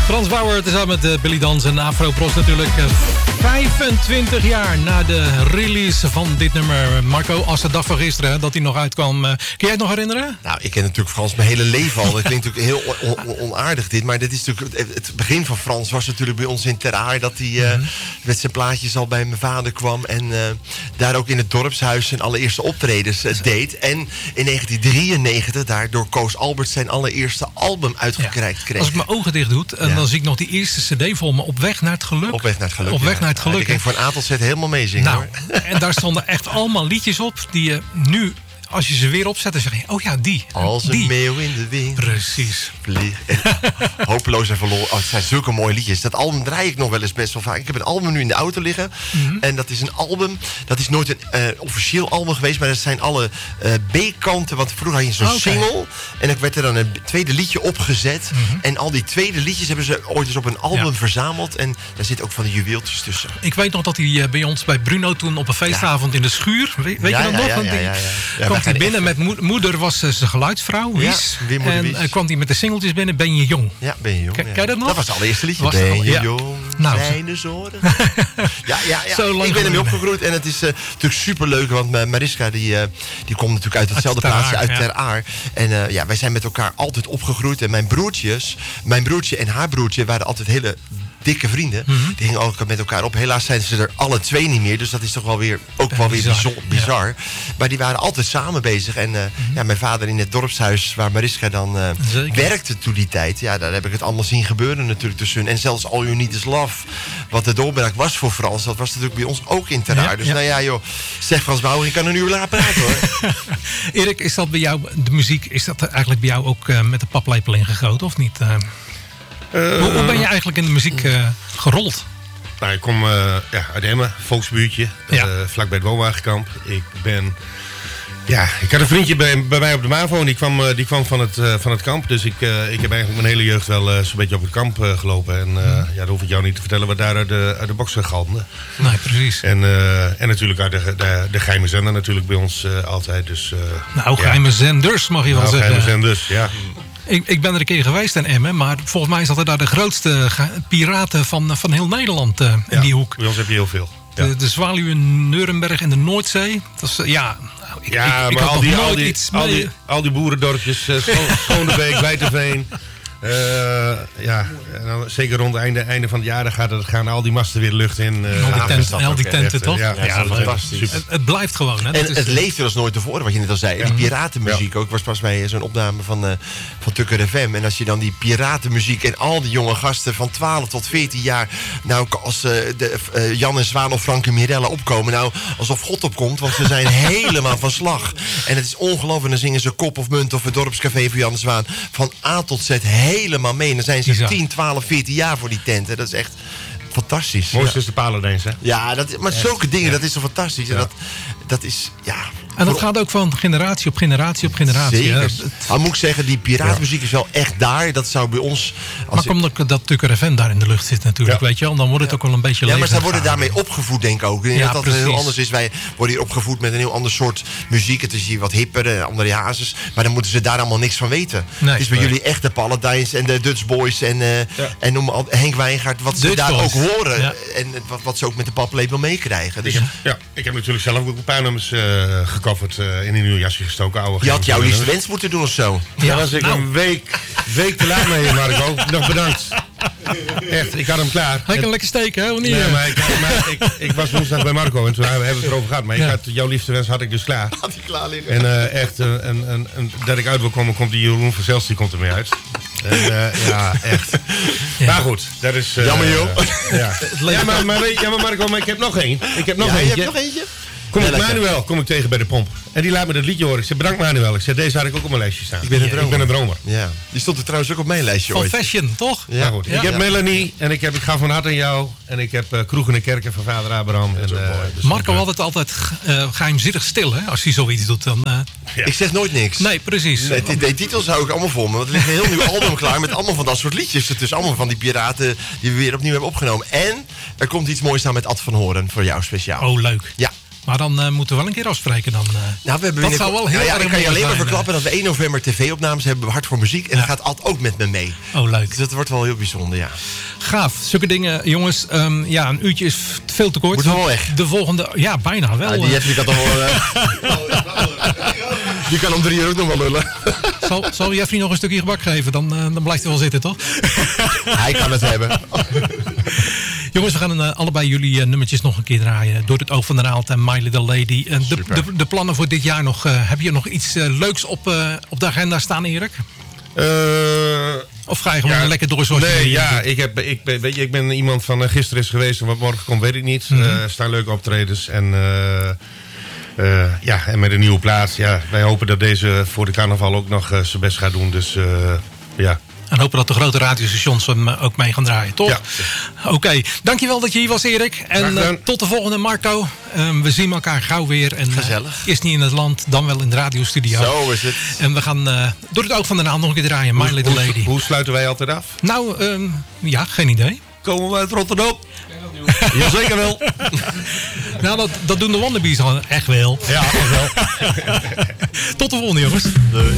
Frans Bauer tezamen met Billy Dans en Afro Bros natuurlijk. 25 jaar na de release van dit nummer. Marco, als de dag van gisteren dat hij nog uitkwam. Kun jij het nog herinneren? Nou, ik ken natuurlijk Frans mijn hele leven al. Dat klinkt natuurlijk heel onaardig dit. Maar dit is natuurlijk, het begin van Frans was natuurlijk bij ons in Ter Aar. Dat hij met zijn plaatjes al bij mijn vader kwam. En daar ook in het dorpshuis zijn allereerste optredens deed. En in 1993 daar door Koos Alberts zijn allereerste album uitgereikt kreeg. Als ik mijn ogen dicht doe, dan zie ik nog die eerste cd voor me. Op weg naar het geluk. Op weg naar het geluk. Op weg naar het geluk. Ik ging voor een aantal set helemaal meezingen. Nou, en daar stonden echt allemaal liedjes op die je nu, als je ze weer opzet, dan zeg je, oh ja, die. Als een meeuw in de wind. Precies. Hopeloos en verloren. Oh, het zijn zulke mooie liedjes. Dat album draai ik nog wel eens best wel vaak. Ik heb een album nu in de auto liggen. En dat is een album. Dat is nooit een officieel album geweest. Maar dat zijn alle B-kanten. Want vroeger had je zo'n single. En dan werd er dan een tweede liedje opgezet. En al die tweede liedjes hebben ze ooit eens op een album verzameld. En daar zit ook van de juweeltjes tussen. Ik weet nog dat hij bij ons bij Bruno toen op een feestavond in de schuur. Weet je dat nog? Kwam hij binnen met moeder was zijn geluidsvrouw, Wies. En kwam hij met de singeltjes binnen, Ben je jong? Ja, Ben je jong. Ken je dat nog? Dat was het allereerste liedje. Ben je jong, zijn de zorgen. Ja. Ik ben ermee opgegroeid en het is natuurlijk superleuk. Want Mariska die komt natuurlijk uit hetzelfde plaatsje, uit Ter Aar. En wij zijn met elkaar altijd opgegroeid. En mijn broertje en haar broertje waren altijd hele dikke vrienden. Die gingen ook met elkaar op. Helaas zijn ze er alle twee niet meer. Dus dat is toch wel weer bizar. Ja. Maar die waren altijd samen bezig. En mijn vader in het dorpshuis waar Mariska dan werkte toen die tijd. Ja, daar heb ik het allemaal zien gebeuren natuurlijk tussen. En zelfs All You Need Is Love. Wat de doorbraak was voor Frans. Dat was natuurlijk bij ons ook in Ter Aar. Dus nou ja joh. Zeg Frans Bauer, ik kan een uur laten praten hoor. Erik, is dat bij jou, de muziek, is dat eigenlijk bij jou ook met de paplepel ingegoten of niet? Hoe ben je eigenlijk in de muziek gerold? Nou, ik kom uit Emmen, volksbuurtje, vlakbij het woonwagenkamp. Ik had een vriendje bij mij op de MAVO en die kwam van het kamp. Dus ik heb eigenlijk mijn hele jeugd wel zo'n beetje op het kamp gelopen. En dan hoef ik jou niet te vertellen wat daar uit de box galmde. Nee, precies. En natuurlijk uit de geheime zender natuurlijk bij ons altijd. Dus, geheime zenders mag je wel zeggen. Geheime zenders, ja. Ik ben er een keer geweest in Emmen, maar volgens mij zaten daar de grootste piraten van heel Nederland in die hoek. Bij ons heb je heel veel. Ja. De Zwaluw in Nuremberg en de Noordzee. Dat is, ik maar had al die boerendorpjes, Schonebeek, Wijterveen. En dan, zeker rond het einde van het jaar gaan al die masten weer de lucht in. Al die tenten toch? Ja, fantastisch. Het blijft gewoon. Hè? En het leeft er als nooit tevoren, wat je net al zei. Die piratenmuziek ook. Ik was pas bij zo'n opname van Tukker FM. En als je dan die piratenmuziek en al die jonge gasten van 12 tot 14 jaar... nou, als Jan en Zwaan of Frank en Mirella opkomen... nou, alsof God opkomt, want ze zijn helemaal van slag. En het is ongelooflijk. En dan zingen ze Kop of Munt of het Dorpscafé van Jan en Zwaan. Van A tot Z helemaal mee. En dan zijn ze 10, 12, 14 jaar voor die tent. Hè. Dat is echt fantastisch. Mooiste is de Paladijns, hè? Ja, maar zulke dingen, dat is zo fantastisch. Ja. En dat is, En dat gaat ook van generatie op generatie op generatie. Zeker. Maar moet ik zeggen, die piratenmuziek is wel echt daar. Dat zou bij ons... Maar omdat dat Tukker FM daar in de lucht zit natuurlijk, weet je wel. Dan wordt het ook wel een beetje leeg. Ja, maar zij worden daarmee opgevoed, denk ik ook. Ik denk dat het heel anders is. Wij worden hier opgevoed met een heel ander soort muziek. Het is hier wat hipper, andere hazes. Maar dan moeten ze daar allemaal niks van weten. Nee, het is bij jullie echt de Paladijns en de Dutch Boys en noem Henk Wijngaard. Wat ze daar ook horen. Ja. En wat ze ook met de paplepel meekrijgen. Dus ik heb natuurlijk zelf ook een paar nummers gecoverd in een nieuw jasje gestoken. Je had jouw liefste wens moeten doen of zo. Daar was ik een week te laat mee, Marco. Nog bedankt. Echt, ik had hem klaar. Hij kan lekker steken, hè? Nee, maar ik was woensdag bij Marco en toen hebben we het erover gehad. Maar ik had jouw liefste wens had ik dus klaar. Had hij klaar liggen. En echt, dat ik uit wil komen, komt die Jeroen van Zels, die komt er mee uit. En, echt. Ja. Maar goed, dat is... jammer joh. Maar Marco, maar ik heb nog één. Je hebt nog eentje? Kom ik tegen bij de pomp. En die laat me dat liedje horen. Ik zeg, bedankt Manuel. Ik zeg, deze had ik ook op mijn lijstje staan. Ik ben een dromer. Ja. Die stond er trouwens ook op mijn lijstje van ooit. Fashion, toch? Ja, goed. Ik heb Melanie en ik ga van harte aan jou. En ik heb Kroegen en Kerken van vader Abraham. Dus Marco had het altijd geheimzinnig stil, hè? Als hij zoiets doet, dan... Ik zeg nooit niks. Nee, precies. Nee, die titels hou ik allemaal voor me. Want er ligt een heel nieuw album klaar met allemaal van dat soort liedjes. Het is allemaal van die piraten die we weer opnieuw hebben opgenomen. En er komt iets moois aan met Ad van Horen voor jou speciaal. Oh, leuk. Ja. Maar dan moeten we wel een keer afspreken. Dan, we hebben dat zou wel heel erg. Ik kan je alleen maar verklappen dat we 1 november tv-opnames hebben. Hart voor muziek. En dat gaat altijd ook met me mee. Oh, leuk. Dus dat wordt wel heel bijzonder, ja. Gaaf. Zulke dingen, jongens. Een uurtje is veel te kort. Moet wel weg. De volgende, ja, bijna wel. Die Jeffrey kan toch wel... Die kan om 3 uur ook nog wel lullen. Zal Jeffrey nog een stukje gebak geven? Dan blijft hij wel zitten, toch? Hij kan het hebben. Jongens, we gaan allebei jullie nummertjes nog een keer draaien. Door het oog van de naald en My Little Lady. De plannen voor dit jaar nog. Heb je nog iets leuks op de agenda staan, Erik? Of ga je gewoon lekker door zoals je... Nee, ik ben iemand van gisteren is geweest en wat morgen komt, weet ik niet. Er staan leuke optredens en... en met een nieuwe plaats. Ja, wij hopen dat deze voor de carnaval ook nog zijn best gaat doen. Dus ja. En hopen dat de grote radiostations hem ook mee gaan draaien, toch? Ja. Oké, dankjewel dat je hier was, Erik. En tot de volgende, Marco. We zien elkaar gauw weer. En, gezellig. Eerst niet in het land, dan wel in de radiostudio. Zo is het. En we gaan door het oog van de naald nog een keer draaien. My Little Lady. Hoe sluiten wij altijd af? Nou, geen idee. Komen we uit Rotterdam? Jazeker wel. Nou, dat doen de Wannabies echt wel. Ja, echt wel. Tot de volgende, jongens. Doei.